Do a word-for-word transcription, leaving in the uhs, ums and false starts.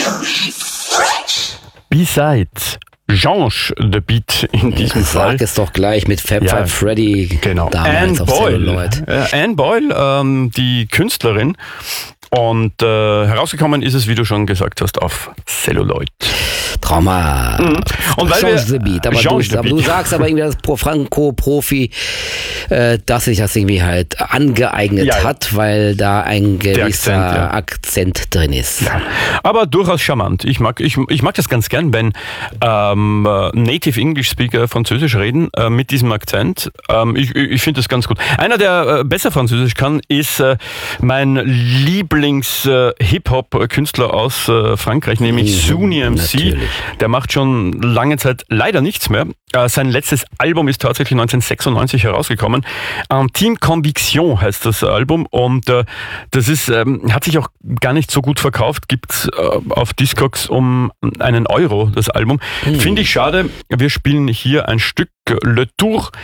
B-Sides. Jange de Beat in diesem Fall. Sag es doch gleich mit Fab Ja, Five Freddy. Genau. Damals Anne auf Boyle. Celluloid. Äh, Anne Boyle, ähm, die Künstlerin. Und äh, herausgekommen ist es, wie du schon gesagt hast, auf Celluloid. Trauma. Mhm. Und weil Change wir, the Beat. Aber, Change du, the aber du Beat. sagst aber irgendwie, dass Pro Franco-Profi, äh, dass sich das irgendwie halt angeeignet Ja, ja. hat, weil da ein gewisser Akzent, ja. Akzent drin ist. Ja. Aber durchaus charmant. Ich mag, ich, ich mag das ganz gern, wenn ähm, Native English Speaker Französisch reden äh, mit diesem Akzent. Ähm, ich ich finde das ganz gut. Einer, der äh, besser Französisch kann, ist äh, mein Lieblings-Hip-Hop-Künstler aus äh, Frankreich, nämlich Mhm, Suni M C. natürlich. Der macht schon lange Zeit leider nichts mehr. Äh, sein letztes Album ist tatsächlich neunzehnhundertsechsundneunzig herausgekommen. Intime Conviction heißt das Album und äh, das ist ähm, hat sich auch gar nicht so gut verkauft. Gibt's äh, auf Discogs um einen Euro das Album. Mhm. Finde ich schade. Wir spielen hier ein Stück Le Tour